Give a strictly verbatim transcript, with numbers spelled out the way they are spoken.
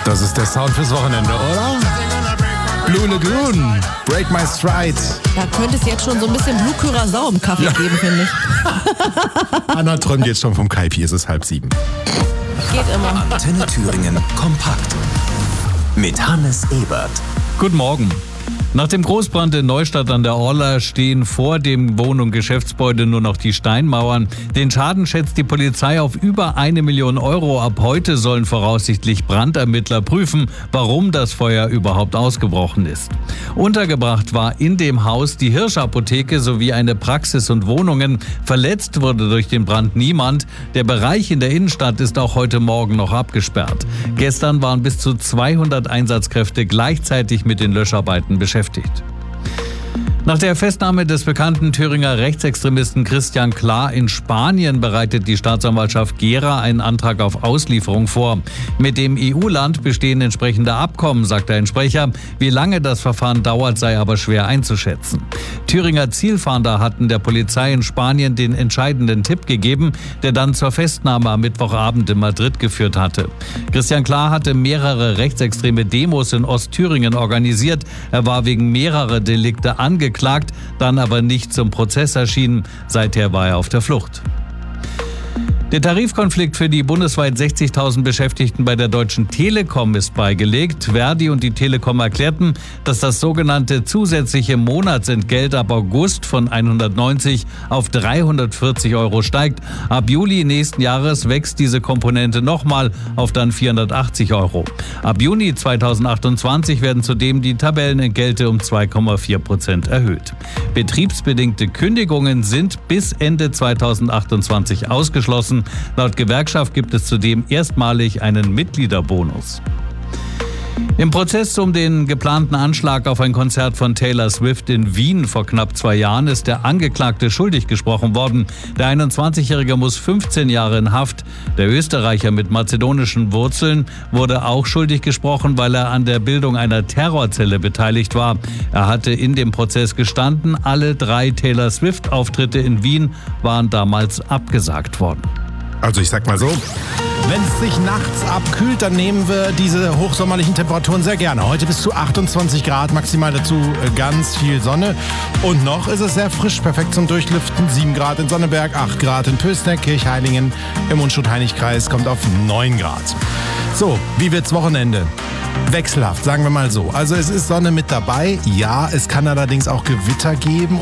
Das ist der Sound fürs Wochenende, oder? Blue Lagoon, Break My Stride. Da könnte es jetzt schon so ein bisschen Blue Curacao im Kaffee ja. geben, finde ich. Anna träumt jetzt schon vom Kaipi, es ist halb sieben. Geht immer. Antenne Thüringen kompakt mit Hannes Ebert. Guten Morgen. Nach dem Großbrand in Neustadt an der Orla stehen vor dem Wohn- und Geschäftsgebäude nur noch die Steinmauern. Den Schaden schätzt die Polizei auf über eine Million Euro. Ab heute sollen voraussichtlich Brandermittler prüfen, warum das Feuer überhaupt ausgebrochen ist. Untergebracht war in dem Haus die Hirschapotheke sowie eine Praxis und Wohnungen. Verletzt wurde durch den Brand niemand. Der Bereich in der Innenstadt ist auch heute Morgen noch abgesperrt. Gestern waren bis zu zweihundert Einsatzkräfte gleichzeitig mit den Löscharbeiten beschäftigt. Nach der Festnahme des bekannten Thüringer Rechtsextremisten Christian Klar in Spanien bereitet die Staatsanwaltschaft Gera einen Antrag auf Auslieferung vor. Mit dem E U-Land bestehen entsprechende Abkommen, sagt ein Sprecher. Wie lange das Verfahren dauert, sei aber schwer einzuschätzen. Thüringer Zielfahnder hatten der Polizei in Spanien den entscheidenden Tipp gegeben, der dann zur Festnahme am Mittwochabend in Madrid geführt hatte. Christian Klar hatte mehrere rechtsextreme Demos in Ostthüringen organisiert. Er war wegen mehrerer Delikte angeklagt. Klagt, dann aber nicht zum Prozess erschienen. Seither war er auf der Flucht. Der Tarifkonflikt für die bundesweit sechzigtausend Beschäftigten bei der Deutschen Telekom ist beigelegt. Verdi und die Telekom erklärten, dass das sogenannte zusätzliche Monatsentgelt ab August von hundertneunzig auf dreihundertvierzig Euro steigt. Ab Juli nächsten Jahres wächst diese Komponente nochmal auf dann vierhundertachtzig Euro. Ab Juni zweitausendachtundzwanzig werden zudem die Tabellenentgelte um zwei Komma vier Prozent erhöht. Betriebsbedingte Kündigungen sind bis Ende zweitausendachtundzwanzig ausgeschlossen. Laut Gewerkschaft gibt es zudem erstmalig einen Mitgliederbonus. Im Prozess um den geplanten Anschlag auf ein Konzert von Taylor Swift in Wien vor knapp zwei Jahren ist der Angeklagte schuldig gesprochen worden. Der einundzwanzigjährige muss fünfzehn Jahre in Haft. Der Österreicher mit mazedonischen Wurzeln wurde auch schuldig gesprochen, weil er an der Bildung einer Terrorzelle beteiligt war. Er hatte in dem Prozess gestanden. Alle drei Taylor Swift-Auftritte in Wien waren damals abgesagt worden. Also ich sag mal so, wenn es sich nachts abkühlt, dann nehmen wir diese hochsommerlichen Temperaturen sehr gerne. Heute bis zu achtundzwanzig Grad, maximal dazu ganz viel Sonne. Und noch ist es sehr frisch, perfekt zum Durchlüften. sieben Grad in Sonneberg, acht Grad in Pößneck, Kirchheilingen. Im Unstrut-Heinig-Kreis kommt auf neun Grad. So, wie wird's Wochenende? Wechselhaft, sagen wir mal so. Also es ist Sonne mit dabei. Ja, es kann allerdings auch Gewitter geben.